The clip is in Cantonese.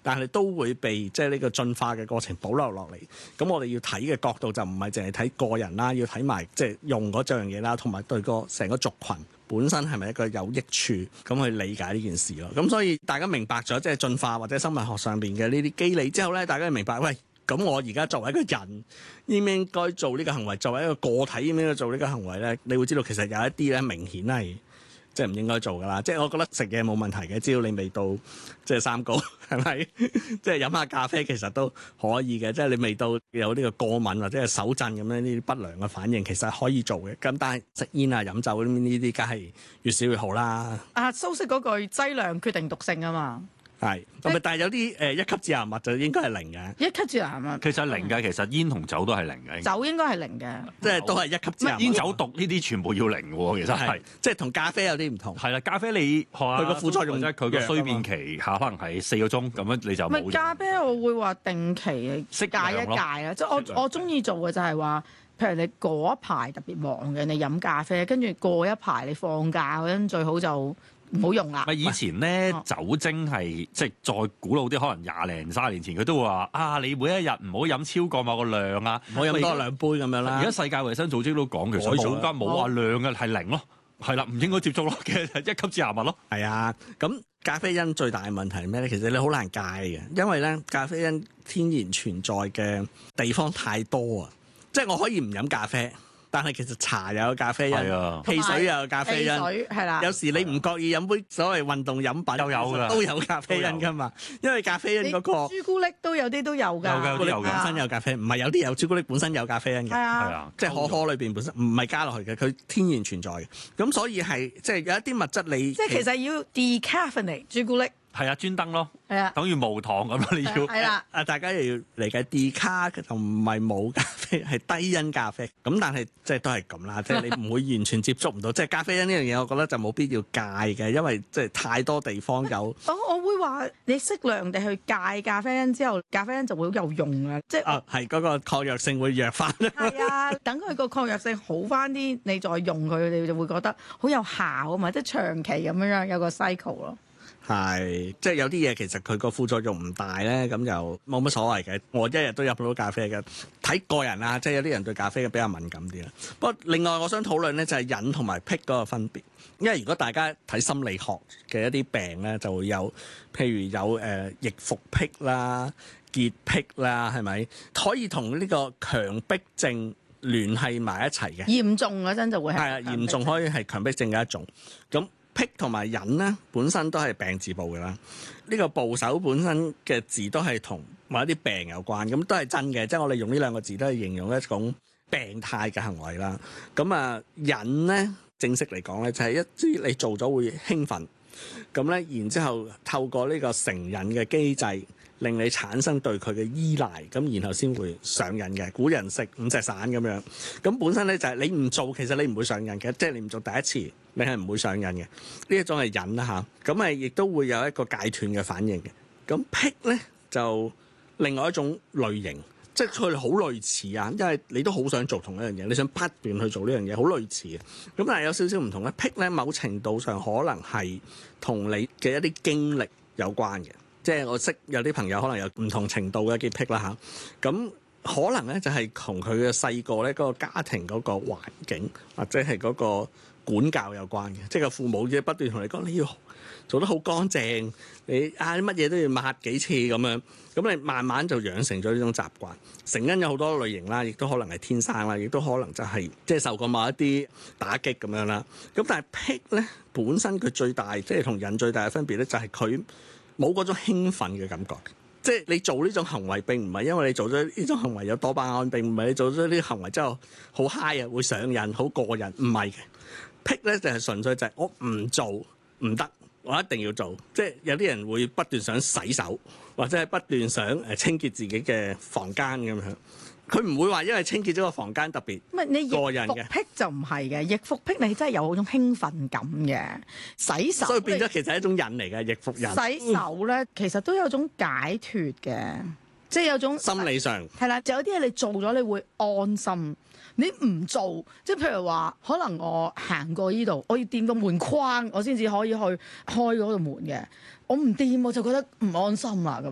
但係都會被即係呢個進化嘅過程保留落嚟。咁我哋要睇嘅角度就唔係淨係睇個人啦，要睇埋即係用嗰樣嘢啦，同埋對個成個族群本身係咪一個有益處，咁去理解呢件事咯。咁所以大家明白咗即係進化或者生物學上邊嘅呢啲機理之後咧，大家就明白，喂，咁我而家作為一個人應唔應該做呢個行為，作為一個個體應唔應該做呢個行為咧？你會知道其實有一啲咧明顯係即係唔應該做噶啦。即係我覺得食嘢冇問題嘅，只要你未到即係三高，係咪？即係飲下咖啡其實都可以嘅，即係你未到有呢個過敏或者係手震咁樣呢啲不良嘅反應，其實可以做嘅。咁但係食煙啊、飲酒呢啲，梗係越少越好啦。 蘇軾嗰句劑量決定毒性啊嘛。 係，咁但係有啲一級致癌物就應該係零嘅。 一級致癌物其實零嘅，其實煙同酒都係零嘅。 酒應該係零嘅， 即係都係一級致癌物。 煙酒毒呢啲全部要零喎，其實係即係同咖啡有啲唔同。 係啦，咖啡你學下佢個副作用即係佢個衰變期可能係4個鐘，咁樣你就冇。 唔係咖啡，我會話定期戒一戒啊！即係我中意做嘅就係話，譬如你嗰一排特別忙嘅，你飲咖啡，跟住過一排你放假嗰陣，最好就唔好用啦。 以前咧酒精係即係再古老啲，可能20零30年前佢都會話啊，你每一日唔好飲超過某個量啊， 唔好飲多2杯咁樣啦。 而家世界衛生組織都講其實冇話量嘅係零咯，係啦，唔應該接觸咯嘅一級致癌物咯。 係啊，咁咖啡因最大嘅問題係咩咧？其實你好難戒嘅，因為咧咖啡因天然存在嘅地方太多啊，即係我可以唔飲咖啡。但係其實茶又有咖啡因，汽水又有咖啡因， 係啦。 有時你唔覺意飲杯所謂運動飲品又有㗎， 都有咖啡因㗎嘛。因為咖啡因嗰個朱古力都有啲都有㗎， 朱古力本身有咖啡因，唔係有啲有朱古力本身有咖啡因嘅， 係啊， 即係可可裏邊本身唔係加落去嘅，佢天然存在嘅。咁所以係即係有一啲物質你即係其實要 decaffeinate 朱古力。 係啊，專登咯， 係啊， 等於無糖咁咯，你要係啦。 大家又要理解 decaf 就唔係冇咖啡，係低因咖啡。咁但係即係都係咁啦，即係你唔會完全接觸唔到。即係咖啡因呢樣嘢，我覺得就冇必要戒嘅，因為即係太多地方有。 我會話你適量地去戒咖啡因之後，咖啡因就會好有用啊！即係係嗰個抗藥性會弱翻。 係啊，等佢個抗藥性好翻啲，你再用佢，你就會覺得好有效啊嘛！即係長期咁樣有個 cycle 咯。 係，即係有啲嘢其實佢個副作用唔大咧，咁就冇乜所謂嘅。我一日都飲到咖啡嘅，睇個人啦，即係有啲人對咖啡比較敏感啲啦。不過另外我想討論咧就係癮同埋癖嗰個分別，因為如果大家睇心理學嘅一啲病咧，就會有譬如有易服癖啦、潔癖啦，係咪可以同呢個強迫症聯繫埋一齊嘅？ 嚴重嗰陣就會係啊，嚴重可以係強迫症嘅一種咁。癖同埋癮咧，本身都係病字部嘅啦。呢個部首本身嘅字都係同某一啲病有關，咁都係真嘅。即係我哋用呢兩個字都係形容一種病態嘅行為啦。咁啊，癮咧正式嚟講咧，就係一啲你做咗會興奮，咁咧然之後透過呢個成癮嘅機制，令你產生對佢嘅依賴，咁然後先會上癮嘅。古人食5隻散咁樣，咁本身咧就係你唔做，其實你唔會上癮嘅，即係你唔做第一次，你係唔會上癮嘅。呢一種係癮啦嚇，咁係亦都會有一個戒斷嘅反應嘅。咁癖咧就另外一種類型，即係佢哋好類似啊，因為你都好想做同一樣嘢，你想不斷去做呢樣嘢，好類似嘅。咁但係有少少唔同咧，癖咧某程度上可能係同你嘅一啲經歷有關嘅。即係我識有啲朋友可能有唔同程度嘅潔癖啦嚇，咁可能咧就係同佢嘅細個咧嗰個家庭嗰個環境或者係嗰個管教有關嘅，即係個父母即係不斷同你講你要做得好乾淨，你乜嘢都要抹幾次咁樣，咁你慢慢就養成咗呢種習慣。成因有好多類型啦，亦都可能係天生啦，亦都可能就係即係受過某一啲打擊咁樣啦。咁但係癖咧本身佢最大即係同癮最大嘅分別咧，就係佢冇嗰種興奮嘅感覺，即係你做呢種行為並唔係因為你做咗呢種行為有多巴胺，並唔係你做咗呢啲行為之後好 high 啊，會上癮好過癮，唔係嘅。癖咧就係純粹就係我唔做唔得，我一定要做。即係有啲人會不斷想洗手，或者係不斷想清潔自己嘅房間咁樣。佢唔會話因為清潔咗個房間特別過癮嘅。 癖就唔係嘅，易服癖你真係有嗰種興奮感嘅。洗手所以變咗其實係一種癮嚟嘅，易服癮。 洗手咧其實都有種解脫嘅，即係有種心理上係啦，就有啲嘢你做咗你會安心。你唔做，即係譬如話，可能我行過呢度，我要掂個門框，我先至可以去開嗰度門嘅。我唔掂，我就覺得唔安心啦咁